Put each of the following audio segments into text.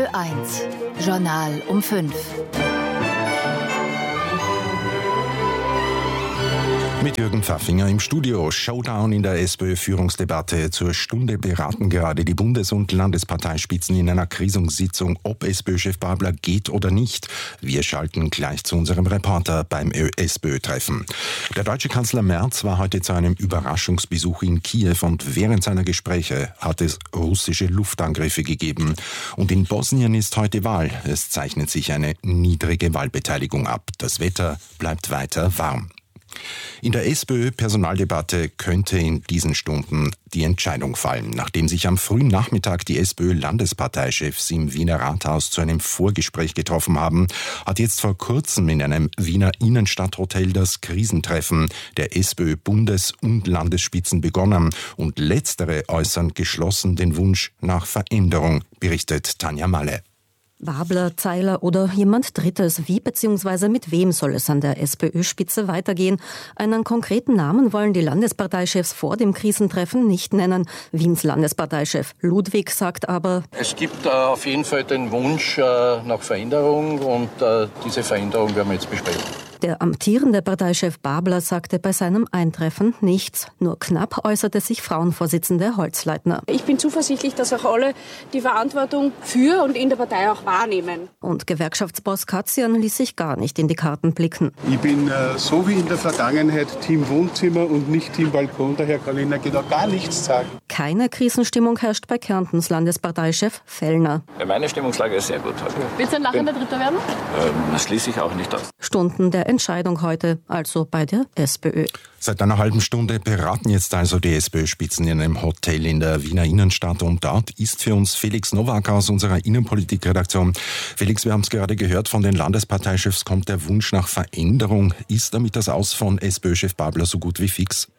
Ö1 Journal um 5. Mit Jürgen Pfaffinger im Studio. Showdown in der SPÖ-Führungsdebatte. Zur Stunde beraten gerade die Bundes- und Landesparteispitzen in einer Krisensitzung, ob SPÖ-Chef Babler geht oder nicht. Wir schalten gleich zu unserem Reporter beim SPÖ-Treffen. Der deutsche Kanzler Merz war heute zu einem Überraschungsbesuch in Kiew und während seiner Gespräche hat es russische Luftangriffe gegeben. Und in Bosnien ist heute Wahl. Es zeichnet sich eine niedrige Wahlbeteiligung ab. Das Wetter bleibt weiter warm. In der SPÖ-Personaldebatte könnte in diesen Stunden die Entscheidung fallen. Nachdem sich am frühen Nachmittag die SPÖ-Landesparteichefs im Wiener Rathaus zu einem Vorgespräch getroffen haben, hat jetzt vor kurzem in einem Wiener Innenstadthotel das Krisentreffen der SPÖ-Bundes- und Landesspitzen begonnen. Und letztere äußern geschlossen den Wunsch nach Veränderung, berichtet Tanja Malle. Babler, Zeiler oder jemand Drittes. Wie bzw. mit wem soll es an der SPÖ-Spitze weitergehen? Einen konkreten Namen wollen die Landesparteichefs vor dem Krisentreffen nicht nennen. Wiens Landesparteichef Ludwig sagt aber: Es gibt auf jeden Fall den Wunsch nach Veränderung und diese Veränderung werden wir jetzt besprechen. Der amtierende Parteichef Babler sagte bei seinem Eintreffen nichts. Nur knapp äußerte sich Frauenvorsitzende Holzleitner. Ich bin zuversichtlich, dass auch alle die Verantwortung für und in der Partei auch wahrnehmen. Und Gewerkschaftsboss Katzian ließ sich gar nicht in die Karten blicken. Ich bin so wie in der Vergangenheit Team Wohnzimmer und nicht Team Balkon. Daher kann ich Ihnen genau gar nichts sagen. Keine Krisenstimmung herrscht bei Kärntens Landesparteichef Fellner. Meine Stimmungslage ist sehr gut heute. Willst du ein lachender Dritter werden? Das schließe ich auch nicht aus. Stunden der Entscheidung heute, also bei der SPÖ. Seit einer halben Stunde beraten jetzt also die SPÖ-Spitzen in einem Hotel in der Wiener Innenstadt und dort ist für uns Felix Nowak aus unserer Innenpolitikredaktion. Felix, wir haben es gerade gehört, von den Landesparteichefs kommt der Wunsch nach Veränderung. Ist damit das Aus von SPÖ-Chef Babler so gut wie fix?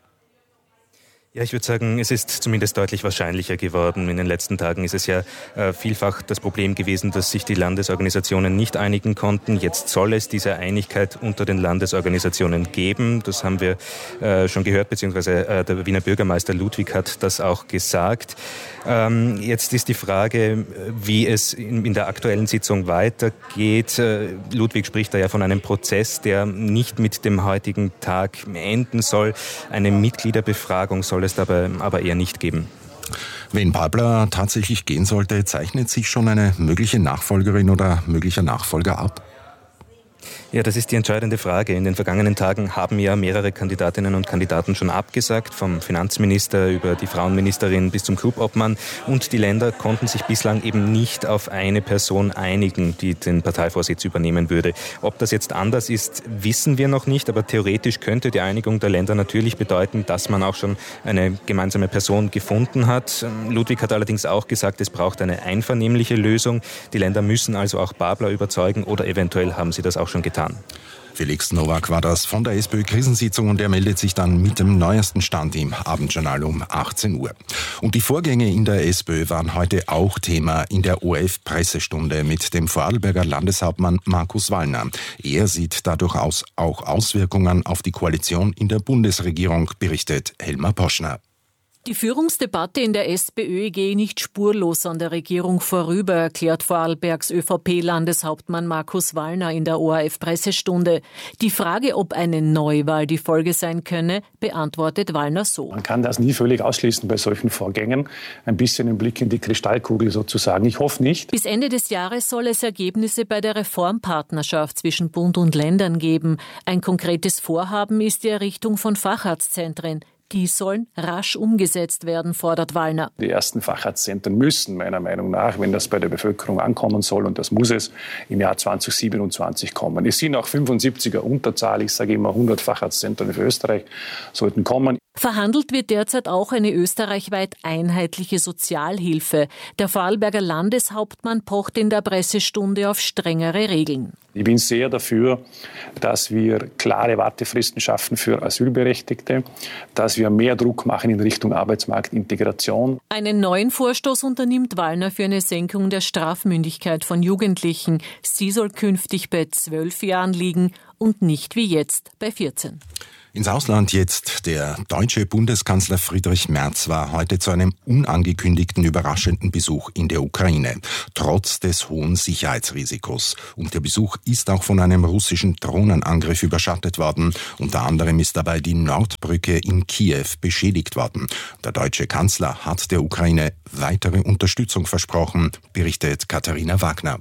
Ja, ich würde sagen, es ist zumindest deutlich wahrscheinlicher geworden. In den letzten Tagen ist es ja vielfach das Problem gewesen, dass sich die Landesorganisationen nicht einigen konnten. Jetzt soll es diese Einigkeit unter den Landesorganisationen geben. Das haben wir schon gehört, beziehungsweise der Wiener Bürgermeister Ludwig hat das auch gesagt. Jetzt ist die Frage, wie es in der aktuellen Sitzung weitergeht. Ludwig spricht da ja von einem Prozess, der nicht mit dem heutigen Tag enden soll. Eine Mitgliederbefragung soll es dabei aber eher nicht geben. Wenn Babler tatsächlich gehen sollte, zeichnet sich schon eine mögliche Nachfolgerin oder möglicher Nachfolger ab? Ja, das ist die entscheidende Frage. In den vergangenen Tagen haben ja mehrere Kandidatinnen und Kandidaten schon abgesagt, vom Finanzminister über die Frauenministerin bis zum Clubobmann. Und die Länder konnten sich bislang eben nicht auf eine Person einigen, die den Parteivorsitz übernehmen würde. Ob das jetzt anders ist, wissen wir noch nicht. Aber theoretisch könnte die Einigung der Länder natürlich bedeuten, dass man auch schon eine gemeinsame Person gefunden hat. Ludwig hat allerdings auch gesagt, es braucht eine einvernehmliche Lösung. Die Länder müssen also auch Babler überzeugen oder eventuell haben sie das auch schon getan. Felix Nowak war das von der SPÖ-Krisensitzung und er meldet sich dann mit dem neuesten Stand im Abendjournal um 18 Uhr. Und die Vorgänge in der SPÖ waren heute auch Thema in der ORF-Pressestunde mit dem Vorarlberger Landeshauptmann Markus Wallner. Er sieht dadurch auch Auswirkungen auf die Koalition in der Bundesregierung, berichtet Helma Poschner. Die Führungsdebatte in der SPÖ gehe nicht spurlos an der Regierung vorüber, erklärt Vorarlbergs ÖVP-Landeshauptmann Markus Wallner in der ORF-Pressestunde. Die Frage, ob eine Neuwahl die Folge sein könne, beantwortet Wallner so. Man kann das nie völlig ausschließen bei solchen Vorgängen. Ein bisschen ein Blick in die Kristallkugel sozusagen. Ich hoffe nicht. Bis Ende des Jahres soll es Ergebnisse bei der Reformpartnerschaft zwischen Bund und Ländern geben. Ein konkretes Vorhaben ist die Errichtung von Facharztzentren. Die sollen rasch umgesetzt werden, fordert Wallner. Die ersten Facharztzentren müssen meiner Meinung nach, wenn das bei der Bevölkerung ankommen soll, und das muss es im Jahr 2027 kommen. Es sind auch 75er Unterzahl, ich sage immer 100 Facharztzentren für Österreich sollten kommen. Verhandelt wird derzeit auch eine österreichweit einheitliche Sozialhilfe. Der Vorarlberger Landeshauptmann pocht in der Pressestunde auf strengere Regeln. Ich bin sehr dafür, dass wir klare Wartefristen schaffen für Asylberechtigte, dass wir mehr Druck machen in Richtung Arbeitsmarktintegration. Einen neuen Vorstoß unternimmt Wallner für eine Senkung der Strafmündigkeit von Jugendlichen. Sie soll künftig bei 12 Jahren liegen und nicht wie jetzt bei 14. Ins Ausland jetzt. Der deutsche Bundeskanzler Friedrich Merz war heute zu einem unangekündigten, überraschenden Besuch in der Ukraine, trotz des hohen Sicherheitsrisikos. Und der Besuch ist auch von einem russischen Drohnenangriff überschattet worden. Unter anderem ist dabei die Nordbrücke in Kiew beschädigt worden. Der deutsche Kanzler hat der Ukraine weitere Unterstützung versprochen, berichtet Katharina Wagner.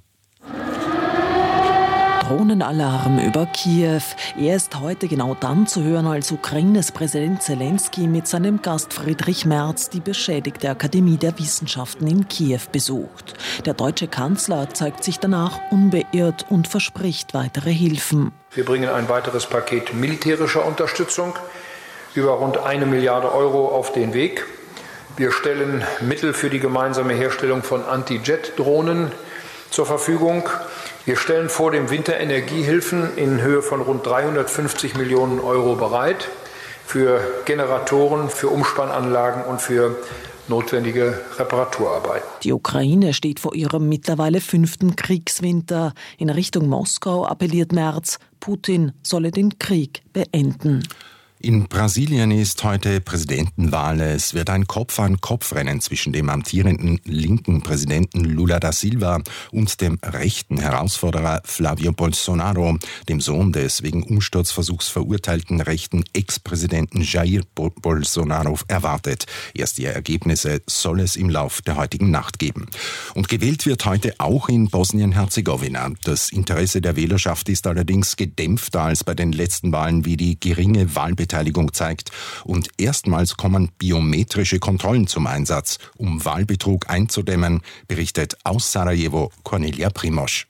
Drohnenalarm über Kiew. Er ist heute genau dann zu hören, als Ukraines Präsident Zelensky mit seinem Gast Friedrich Merz die beschädigte Akademie der Wissenschaften in Kiew besucht. Der deutsche Kanzler zeigt sich danach unbeirrt und verspricht weitere Hilfen. Wir bringen ein weiteres Paket militärischer Unterstützung über rund 1 Milliarde Euro auf den Weg. Wir stellen Mittel für die gemeinsame Herstellung von Anti-Jet-Drohnen zur Verfügung. Wir stellen vor dem Winter Energiehilfen in Höhe von rund 350 Millionen Euro bereit für Generatoren, für Umspannanlagen und für notwendige Reparaturarbeiten. Die Ukraine steht vor ihrem mittlerweile 5. Kriegswinter. In Richtung Moskau appelliert Merz, Putin solle den Krieg beenden. In Brasilien ist heute Präsidentenwahl. Es wird ein Kopf-an-Kopf-Rennen zwischen dem amtierenden linken Präsidenten Lula da Silva und dem rechten Herausforderer Flavio Bolsonaro, dem Sohn des wegen Umsturzversuchs verurteilten rechten Ex-Präsidenten Jair Bolsonaro, erwartet. Erste Ergebnisse soll es im Lauf der heutigen Nacht geben. Und gewählt wird heute auch in Bosnien-Herzegowina. Das Interesse der Wählerschaft ist allerdings gedämpfter als bei den letzten Wahlen, wie die geringe Wahlbeteiligung zeigt. Und erstmals kommen biometrische Kontrollen zum Einsatz, um Wahlbetrug einzudämmen, berichtet aus Sarajevo Cornelia Primosch.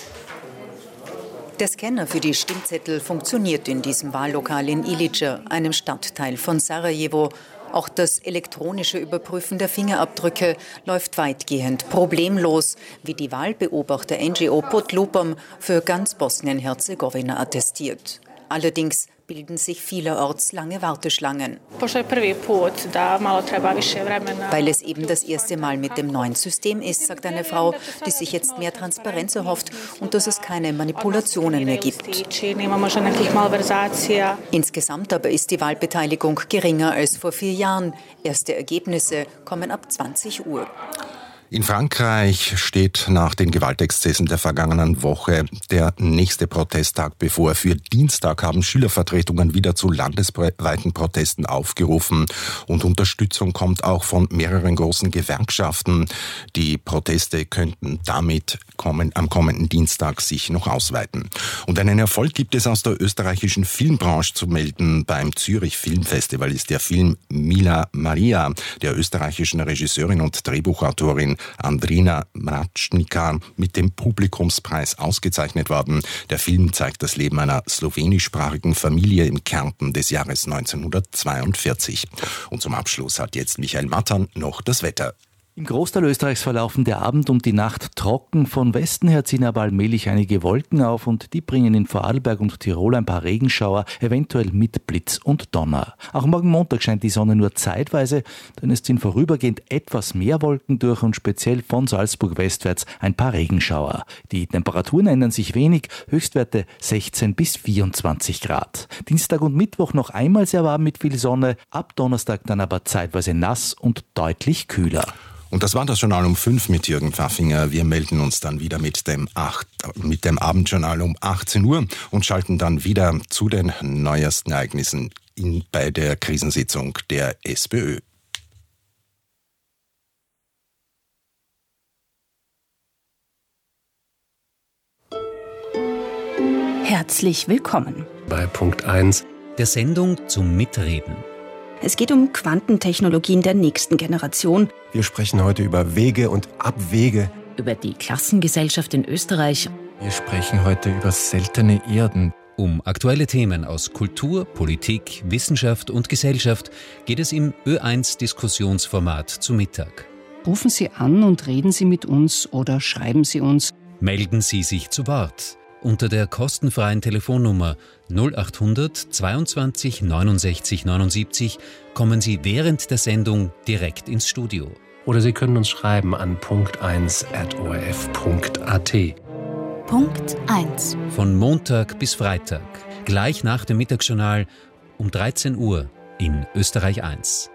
Der Scanner für die Stimmzettel funktioniert in diesem Wahllokal in Ilica, einem Stadtteil von Sarajevo. Auch das elektronische Überprüfen der Fingerabdrücke läuft weitgehend problemlos, wie die Wahlbeobachter-NGO Podlupom für ganz Bosnien-Herzegowina attestiert. Allerdings bilden sich vielerorts lange Warteschlangen. Weil es eben das erste Mal mit dem neuen System ist, sagt eine Frau, die sich jetzt mehr Transparenz erhofft und dass es keine Manipulationen mehr gibt. Insgesamt aber ist die Wahlbeteiligung geringer als vor 4 Jahren. Erste Ergebnisse kommen ab 20 Uhr. In Frankreich steht nach den Gewaltexzessen der vergangenen Woche der nächste Protesttag bevor. Für Dienstag haben Schülervertretungen wieder zu landesweiten Protesten aufgerufen und Unterstützung kommt auch von mehreren großen Gewerkschaften. Die Proteste könnten damit am kommenden Dienstag sich noch ausweiten. Und einen Erfolg gibt es aus der österreichischen Filmbranche zu melden. Beim Zürich Filmfestival ist der Film Mila Maria der österreichischen Regisseurin und Drehbuchautorin Andrina Mračnica mit dem Publikumspreis ausgezeichnet worden. Der Film zeigt das Leben einer slowenischsprachigen Familie im Kärnten des Jahres 1942. Und zum Abschluss hat jetzt Michael Mattern noch das Wetter. Im Großteil Österreichs verlaufen der Abend und die Nacht trocken. Von Westen her ziehen aber allmählich einige Wolken auf und die bringen in Vorarlberg und Tirol ein paar Regenschauer, eventuell mit Blitz und Donner. Auch morgen Montag scheint die Sonne nur zeitweise, denn es ziehen vorübergehend etwas mehr Wolken durch und speziell von Salzburg westwärts ein paar Regenschauer. Die Temperaturen ändern sich wenig, Höchstwerte 16 bis 24 Grad. Dienstag und Mittwoch noch einmal sehr warm mit viel Sonne, ab Donnerstag dann aber zeitweise nass und deutlich kühler. Und das war das Journal um 5 mit Jürgen Pfaffinger. Wir melden uns dann wieder mit dem Abendjournal um 18 Uhr und schalten dann wieder zu den neuesten Ereignissen bei der Krisensitzung der SPÖ. Herzlich willkommen bei Punkt 1 der Sendung zum Mitreden. Es geht um Quantentechnologien der nächsten Generation. Wir sprechen heute über Wege und Abwege. Über die Klassengesellschaft in Österreich. Wir sprechen heute über seltene Erden. Um aktuelle Themen aus Kultur, Politik, Wissenschaft und Gesellschaft geht es im Ö1-Diskussionsformat zu Mittag. Rufen Sie an und reden Sie mit uns oder schreiben Sie uns. Melden Sie sich zu Wort unter der kostenfreien Telefonnummer 0800 22 69 79 kommen Sie während der Sendung direkt ins Studio. Oder Sie können uns schreiben an punkt1@orf.at. Punkt 1. Von Montag bis Freitag, gleich nach dem Mittagsjournal um 13 Uhr in Österreich 1.